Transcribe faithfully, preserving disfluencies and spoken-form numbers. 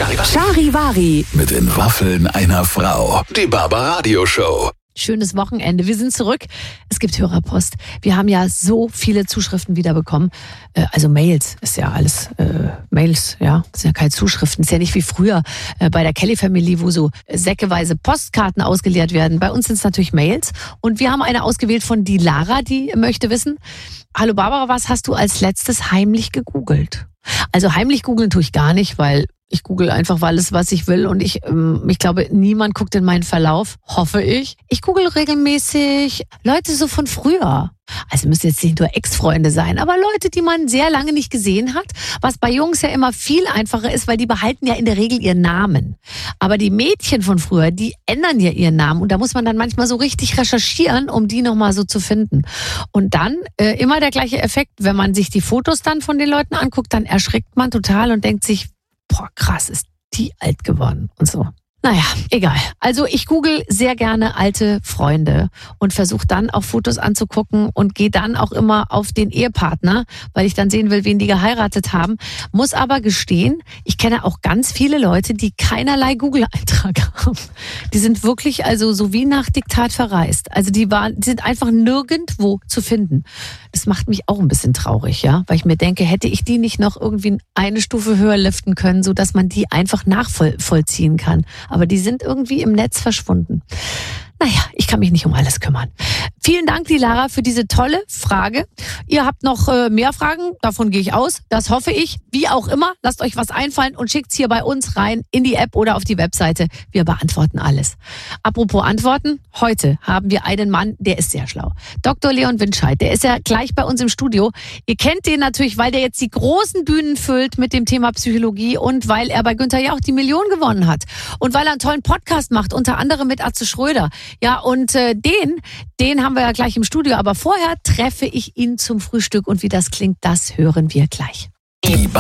Charivari. Charivari. Mit den Waffeln einer Frau. Die Barbaradio Show. Schönes Wochenende. Wir sind zurück. Es gibt Hörerpost. Wir haben ja so viele Zuschriften wieder bekommen. Äh, also Mails ist ja alles äh, Mails, ja. Das sind ja keine Zuschriften. Ist ja nicht wie früher äh, bei der Kelly Family, wo so säckeweise Postkarten ausgeleert werden. Bei uns sind es natürlich Mails. Und wir haben eine ausgewählt von die Lara, die möchte wissen: Hallo Barbara, was hast du als letztes heimlich gegoogelt? Also heimlich googeln tue ich gar nicht, weil ich google einfach alles, was ich will, und ich, ähm, ich glaube, niemand guckt in meinen Verlauf, hoffe ich. Ich google regelmäßig Leute so von früher. Also müssen jetzt nicht nur Ex-Freunde sein, aber Leute, die man sehr lange nicht gesehen hat, was bei Jungs ja immer viel einfacher ist, weil die behalten ja in der Regel ihren Namen. Aber die Mädchen von früher, die ändern ja ihren Namen, und da muss man dann manchmal so richtig recherchieren, um die nochmal so zu finden. Und dann äh, immer der gleiche Effekt, wenn man sich die Fotos dann von den Leuten anguckt, dann erschrickt man total und denkt sich, boah, krass, ist die alt geworden und so. Naja, egal. Also ich google sehr gerne alte Freunde und versuche dann auch Fotos anzugucken und gehe dann auch immer auf den Ehepartner, weil ich dann sehen will, wen die geheiratet haben. Muss aber gestehen, ich kenne auch ganz viele Leute, die keinerlei Google-Eintrag haben. Die sind wirklich also so wie nach Diktat verreist. Also die, waren, die sind einfach nirgendwo zu finden. Das macht mich auch ein bisschen traurig, ja, weil ich mir denke, hätte ich die nicht noch irgendwie eine Stufe höher liften können, sodass man die einfach nachvollziehen kann. Aber die sind irgendwie im Netz verschwunden. Naja, ich kann mich nicht um alles kümmern. Vielen Dank, die Lara, für diese tolle Frage. Ihr habt noch äh, mehr Fragen, davon gehe ich aus. Das hoffe ich. Wie auch immer, lasst euch was einfallen und schickt's hier bei uns rein in die App oder auf die Webseite. Wir beantworten alles. Apropos Antworten, heute haben wir einen Mann, der ist sehr schlau. Doktor Leon Winscheid, der ist ja gleich bei uns im Studio. Ihr kennt den natürlich, weil der jetzt die großen Bühnen füllt mit dem Thema Psychologie und weil er bei Günther Jauch die Million gewonnen hat. Und weil er einen tollen Podcast macht, unter anderem mit Atze Schröder. Ja, und äh, den, den haben wir ja gleich im Studio. Aber vorher treffe ich ihn zum Frühstück. Und wie das klingt, das hören wir gleich. Die